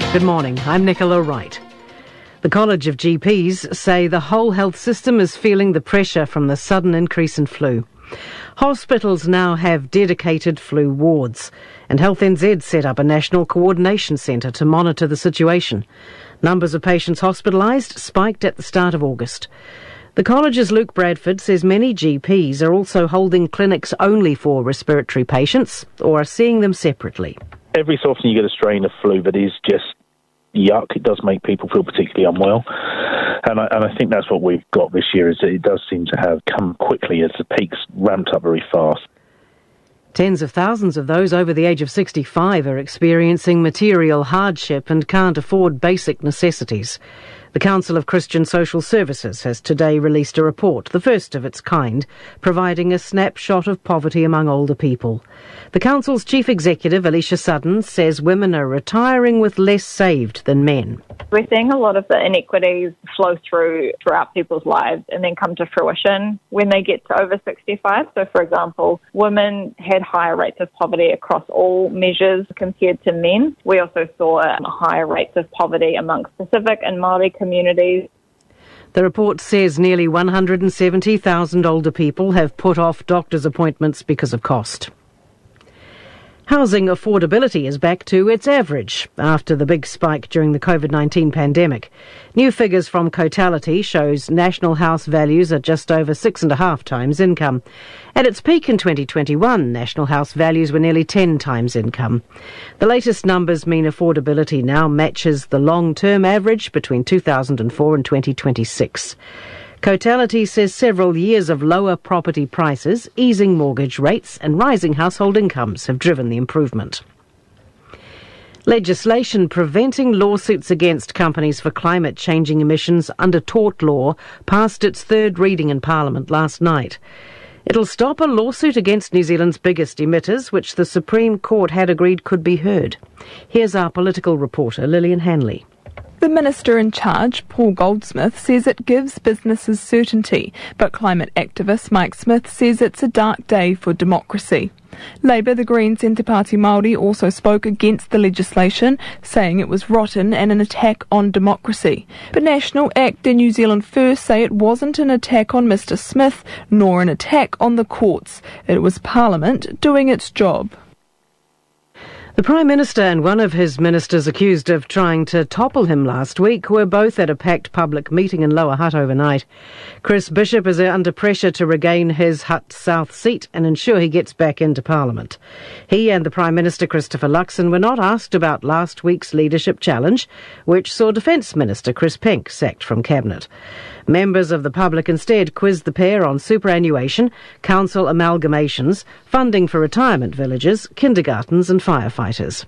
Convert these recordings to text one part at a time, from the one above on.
Good morning, I'm Nicola Wright. The College of GPs say the whole health system is feeling the pressure from the sudden increase in flu. Hospitals now have dedicated flu wards, and Health NZ set up a national coordination centre to monitor the situation. Numbers of patients hospitalised spiked at the start of August. The college's Luke Bradford says many GPs are also holding clinics only for respiratory patients or are seeing them separately. Every so often you get a strain of flu that is just yuck. It does make people feel particularly unwell. And I think that's what we've got this year, is that it does seem to have come quickly as the peaks ramped up very fast. Tens of thousands of those over the age of 65 are experiencing material hardship and can't afford basic necessities. The Council of Christian Social Services has today released a report, the first of its kind, providing a snapshot of poverty among older people. The Council's Chief Executive, Alicia Sutton, says women are retiring with less saved than men. We're seeing a lot of the inequities flow throughout people's lives and then come to fruition when they get to over 65. So, for example, women had higher rates of poverty across all measures compared to men. We also saw higher rates of poverty amongst Pacific and Māori communities. The report says nearly 170,000 older people have put off doctor's appointments because of cost. Housing affordability is back to its average after the big spike during the COVID-19 pandemic. New figures from Cotality shows national house values are just over 6.5 times income. At its peak in 2021, national house values were nearly 10 times income. The latest numbers mean affordability now matches the long-term average between 2004 and 2026. Cotality says several years of lower property prices, easing mortgage rates and rising household incomes have driven the improvement. Legislation preventing lawsuits against companies for climate-changing emissions under tort law passed its third reading in Parliament last night. It'll stop a lawsuit against New Zealand's biggest emitters, which the Supreme Court had agreed could be heard. Here's our political reporter, Lillian Hanley. The Minister in charge, Paul Goldsmith, says it gives businesses certainty, but climate activist Mike Smith says it's a dark day for democracy. Labour, the Green Centre Party Māori, also spoke against the legislation, saying it was rotten and an attack on democracy. But National ACT and New Zealand First say it wasn't an attack on Mr Smith, nor an attack on the courts. It was Parliament doing its job. The Prime Minister and one of his ministers accused of trying to topple him last week were both at a packed public meeting in Lower Hutt overnight. Chris Bishop is under pressure to regain his Hutt South seat and ensure he gets back into Parliament. He and the Prime Minister Christopher Luxon were not asked about last week's leadership challenge, which saw Defence Minister Chris Penk sacked from Cabinet. Members of the public instead quizzed the pair on superannuation, council amalgamations, funding for retirement villages, kindergartens and firefighters.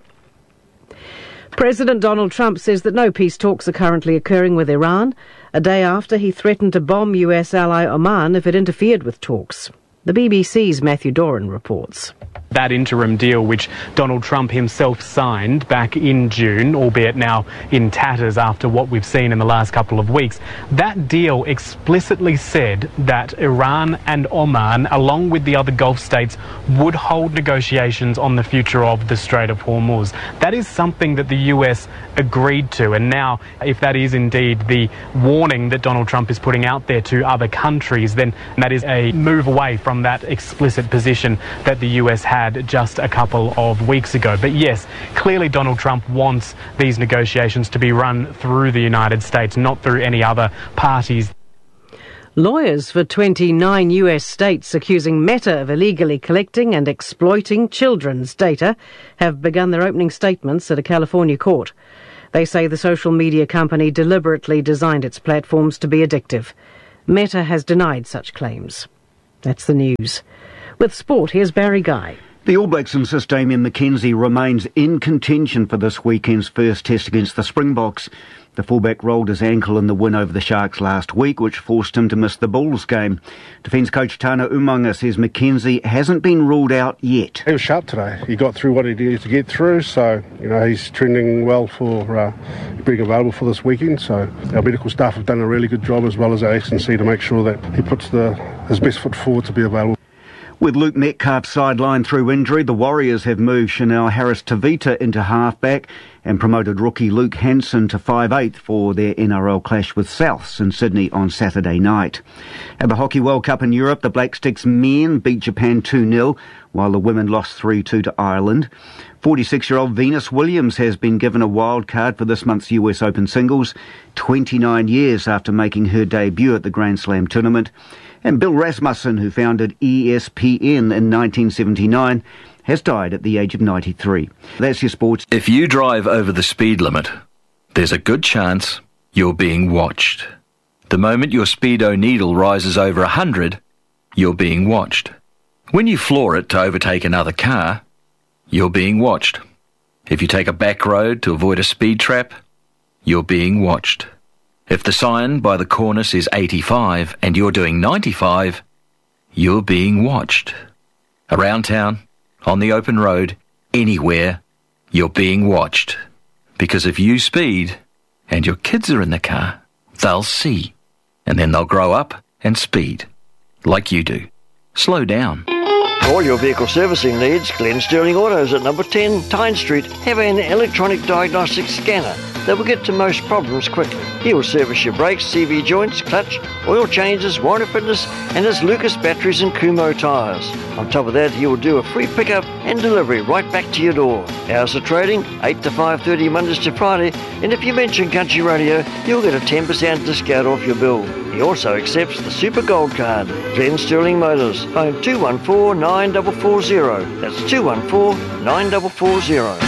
President Donald Trump says that no peace talks are currently occurring with Iran, a day after he threatened to bomb US ally Oman if it interfered with talks. The BBC's Matthew Doran reports. That interim deal, which Donald Trump himself signed back in June, albeit now in tatters after what we've seen in the last couple of weeks, that deal explicitly said that Iran and Oman, along with the other Gulf states, would hold negotiations on the future of the Strait of Hormuz. That is something that the US agreed to, and now, if that is indeed the warning that Donald Trump is putting out there to other countries, then that is a move away from that explicit position that the US had just a couple of weeks ago. But yes, clearly Donald Trump wants these negotiations to be run through the United States, not through any other parties. Lawyers for 29 US states accusing Meta of illegally collecting and exploiting children's data have begun their opening statements at a California court. They say the social media company deliberately designed its platforms to be addictive. Meta has denied such claims. That's the news. With sport, here's Barry Guy. The All Blacks insist Damian McKenzie remains in contention for this weekend's first test against the Springboks. The fullback rolled his ankle in the win over the Sharks last week, which forced him to miss the Bulls game. Defence coach Tana Umaga says McKenzie hasn't been ruled out yet. He was sharp today. He got through what he needed to get through, so he's trending well for being available for this weekend. So our medical staff have done a really good job, as well as our S&C, to make sure that he puts his best foot forward to be available. With Luke Metcalf sidelined through injury, the Warriors have moved Chanel Harris-Tavita into halfback and promoted rookie Luke Hanson to 5'8" for their NRL clash with Souths in Sydney on Saturday night. At the Hockey World Cup in Europe, the Black Sticks men beat Japan 2-0, while the women lost 3-2 to Ireland. 46-year-old Venus Williams has been given a wild card for this month's US Open singles, 29 years after making her debut at the Grand Slam tournament. And Bill Rasmussen, who founded ESPN in 1979, has died at the age of 93. That's your sports. If you drive over the speed limit, there's a good chance you're being watched. The moment your speedo needle rises over 100, you're being watched. When you floor it to overtake another car, you're being watched. If you take a back road to avoid a speed trap, you're being watched. If the sign by the corner says 85 and you're doing 95, you're being watched. Around town, on the open road, anywhere, you're being watched. Because if you speed and your kids are in the car, they'll see. And then they'll grow up and speed. Like you do. Slow down. All your vehicle servicing needs, Glenn Sterling Autos at number 10 Tyne Street have an electronic diagnostic scanner that will get to most problems quickly. He will service your brakes, CV joints, clutch, oil changes, warranty fitness, and his Lucas batteries and Kumho tyres. On top of that, he will do a free pickup and delivery right back to your door. Hours of trading, 8 to 5:30 Mondays to Friday, and if you mention Country Radio, you'll get a 10% discount off your bill. He also accepts the Super Gold Card. Glenn Sterling Motors, phone 214-9440. That's 214-9440.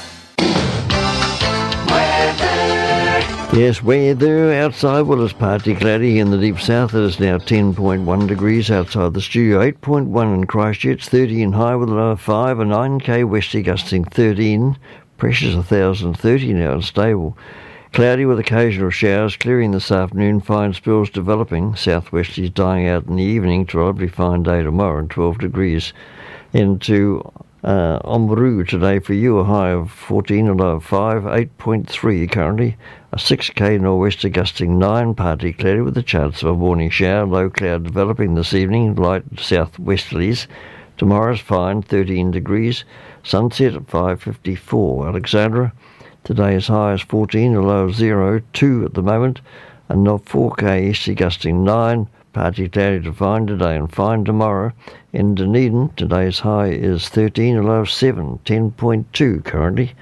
Yes, weather outside. Well, it's partly cloudy in the deep south. It is now 10.1 degrees outside the studio, 8.1 in Christchurch, 30 in high with a low of 5, a 9k westerly gusting 13, pressures 1,030 now and stable. Cloudy with occasional showers, clearing this afternoon, fine spills developing, southwesterlies dying out in the evening, to a lovely fine day tomorrow and 12 degrees. Into Oamaru today for you, a high of 14, a low of 5, 8.3 currently, a 6k nor'wester gusting 9, partly cloudy with a chance of a morning shower, low cloud developing this evening, light southwesterlies. Tomorrow's fine, 13 degrees, sunset at 5:54. Alexandra, today's high is 14, a low of 0, 2 at the moment, and not 4k easterly gusting 9, partly cloudy to fine today and fine tomorrow. In Dunedin, today's high is 13, a low of 7, 10.2 currently.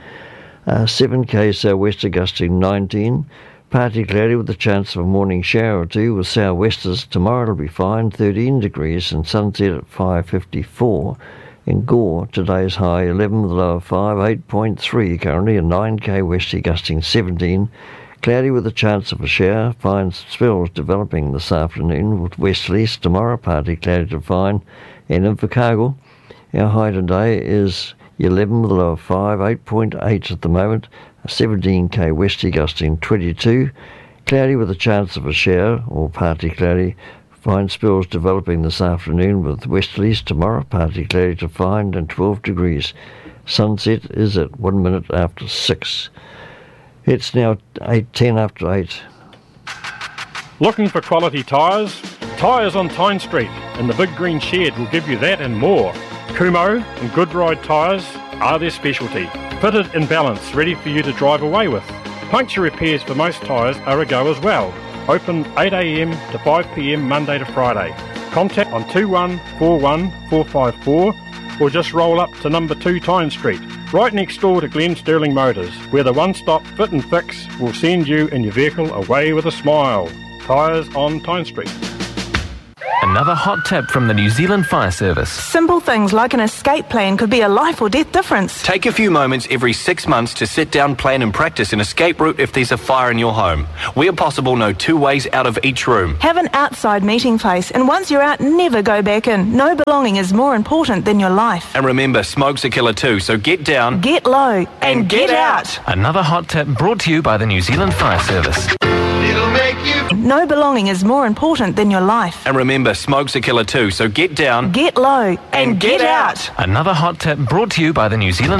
7k sou'wester gusting 19, partly cloudy with a chance of a morning shower or two with sou'westers. Tomorrow it'll be fine, 13 degrees, and sunset at 5:54. In Gore, today's high 11 with a low of 5, 8.3 currently, and 9k westerly gusting 17. Cloudy with a chance of a shower, fine spells developing this afternoon with westerlies. Tomorrow partly cloudy to fine. And in Invercargill, our high today is 11 with a low of 5, 8.8 at the moment, 17k westerly gusting 22. Cloudy with a chance of a shower or partly cloudy. Fine spells developing this afternoon with westerlies. Tomorrow partly cloudy to fine and 12 degrees. Sunset is at 1 minute after 6. It's now 10 after 8. Looking for quality tyres? Tyres on Tyne Street and the Big Green Shed will give you that and more. Kumho and Goodride tyres are their specialty. Fitted and balanced, ready for you to drive away with. Puncture repairs for most tyres are a go as well. Open 8am to 5pm Monday to Friday. Contact on 2141 454 or just roll up to number 2 Tyne Street, right next door to Glenn Sterling Motors, where the one-stop fit and fix will send you and your vehicle away with a smile. Tyres on Tyne Street. Another hot tip from the New Zealand Fire Service. Simple things like an escape plan could be a life or death difference. Take a few moments every 6 months to sit down, plan and practice an escape route if there's a fire in your home. Where possible, know 2 ways out of each room. Have an outside meeting place, and once you're out, never go back in. No belonging is more important than your life. And remember, smoke's a killer too, so get down, get low, and get out. Another hot tip brought to you by the New Zealand Fire Service. It'll make you... No belonging is more important than your life. And remember, smoke's a killer too, so get down, get low, and get out. Another hot tip brought to you by the New Zealand